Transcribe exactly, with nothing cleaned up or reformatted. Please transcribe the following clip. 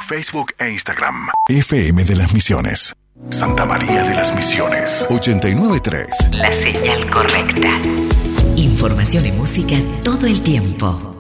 Facebook e Instagram. F M de las Misiones. Santa María de las Misiones. ochenta y nueve punto tres. La señal correcta. Información y música todo el tiempo.